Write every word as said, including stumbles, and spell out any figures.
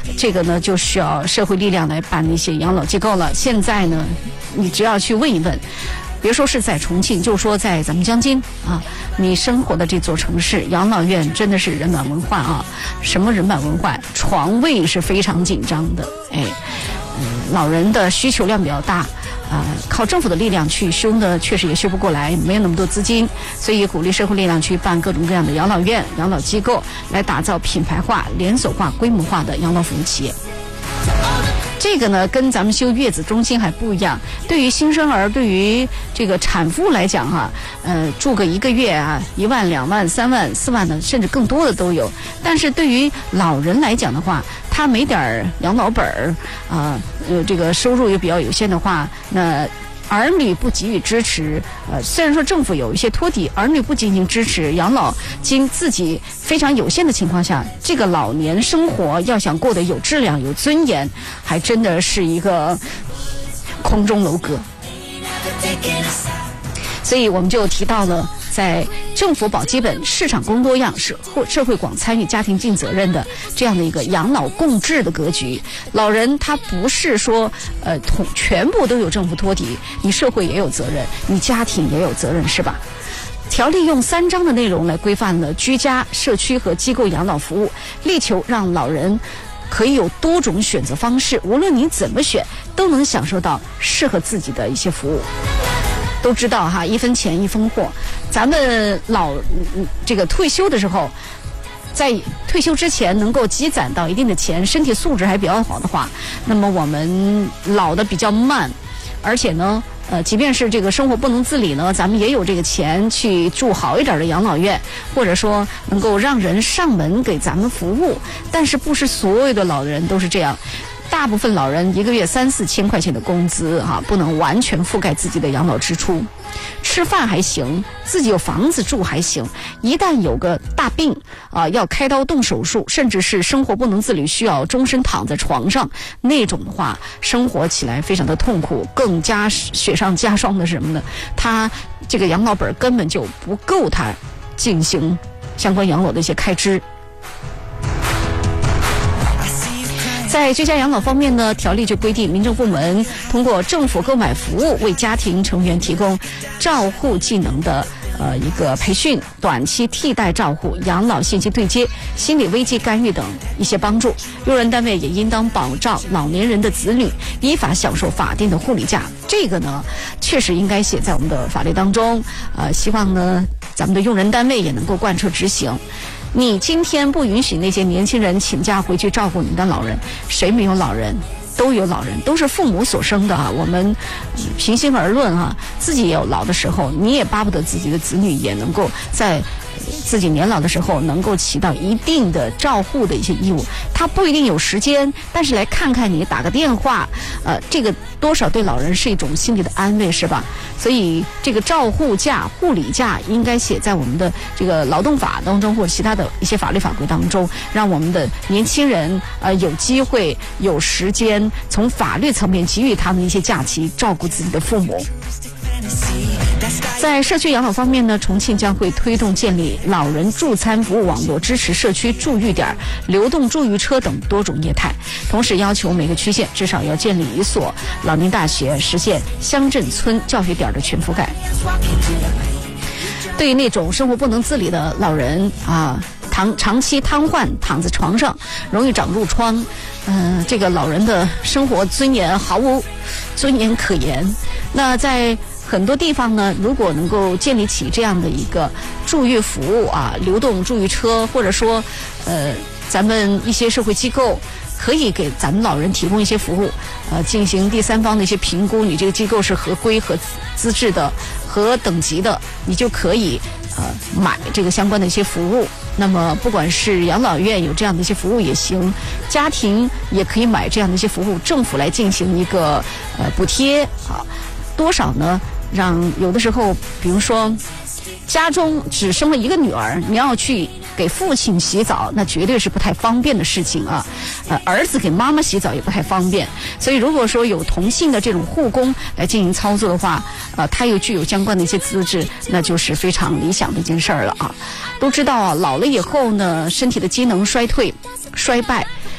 这个呢就需要社会力量来办那些养老机构了。现在呢，你只要去问一问，别说是在重庆，就说在咱们江津啊，你生活的这座城市，养老院真的是人满为患啊！什么人满为患？床位是非常紧张的，哎，嗯，老人的需求量比较大啊、呃，靠政府的力量去修呢，确实也修不过来，没有那么多资金，所以鼓励社会力量去办各种各样的养老院、养老机构，来打造品牌化、连锁化、规模化的养老服务企业。这个呢，跟咱们修月子中心还不一样。对于新生儿，对于这个产妇来讲哈，呃，住个一个月啊，一万、两万、三万、四万的，甚至更多的都有。但是对于老人来讲的话，他没点养老本儿啊，呃，这个收入又比较有限的话，那儿女不给予支持，呃，虽然说政府有一些托底，儿女不进行支持，养老金自己非常有限的情况下，这个老年生活要想过得有质量、有尊严，还真的是一个空中楼阁。所以我们就提到了，在政府保基本、市场供多样、社会社会广参与、家庭尽责任的这样的一个养老共治的格局，老人他不是说呃统全部都有政府托底，你社会也有责任，你家庭也有责任，是吧？条例用三章的内容来规范了居家、社区和机构养老服务，力求让老人可以有多种选择方式，无论你怎么选，都能享受到适合自己的一些服务。都知道哈，一分钱一分货。咱们老这个退休的时候，在退休之前能够积攒到一定的钱，身体素质还比较好的话，那么我们老的比较慢，而且呢，呃，即便是这个生活不能自理呢，咱们也有这个钱去住好一点的养老院，或者说能够让人上门给咱们服务。但是不是所有的老人都是这样。大部分老人一个月三四千块钱的工资哈、啊，不能完全覆盖自己的养老支出。吃饭还行，自己有房子住还行，一旦有个大病啊，要开刀动手术，甚至是生活不能自理，需要终身躺在床上，那种的话，生活起来非常的痛苦。更加雪上加霜的是什么呢？他这个养老本根本就不够他进行相关养老的一些开支。在居家养老方面呢，条例就规定，民政部门通过政府购买服务，为家庭成员提供照护技能的呃一个培训、短期替代照护、养老信息对接、心理危机干预等一些帮助。用人单位也应当保障老年人的子女依法享受法定的护理假。这个呢，确实应该写在我们的法律当中。呃，希望呢，咱们的用人单位也能够贯彻执行。你今天不允许那些年轻人请假回去照顾你的老人，谁没有老人？都有老人，都是父母所生的啊。我们平心而论啊，自己也有老的时候，你也巴不得自己的子女也能够在自己年老的时候能够起到一定的照护的一些义务。他不一定有时间，但是来看看你，打个电话，呃，这个多少对老人是一种心理的安慰，是吧？所以这个照护假、护理假应该写在我们的这个劳动法当中，或者其他的一些法律法规当中，让我们的年轻人呃有机会、有时间，从法律层面给予他们一些假期，照顾自己的父母。在社区养老方面呢，重庆将会推动建立老人助餐服务网络，支持社区助育点、流动助育车等多种业态，同时要求每个区县至少要建立一所老年大学，实现乡镇村教学点的全覆盖。对于那种生活不能自理的老人啊，长长期瘫痪躺在床上，容易长褥疮，嗯、呃，这个老人的生活尊严毫无尊严可言。那在很多地方呢，如果能够建立起这样的一个助育服务啊，流动助育车，或者说呃咱们一些社会机构可以给咱们老人提供一些服务，呃进行第三方的一些评估，你这个机构是合规、合资质的、合等级的，你就可以呃买这个相关的一些服务。那么不管是养老院有这样的一些服务也行，家庭也可以买这样的一些服务，政府来进行一个呃补贴啊，多少呢？让有的时候，比如说家中只生了一个女儿，你要去给父亲洗澡，那绝对是不太方便的事情啊。呃，儿子给妈妈洗澡也不太方便，所以如果说有同性的这种护工来进行操作的话，呃，他又具有相关的一些资质，那就是非常理想的一件事儿了啊。都知道啊，老了以后呢，身体的机能衰退、衰败。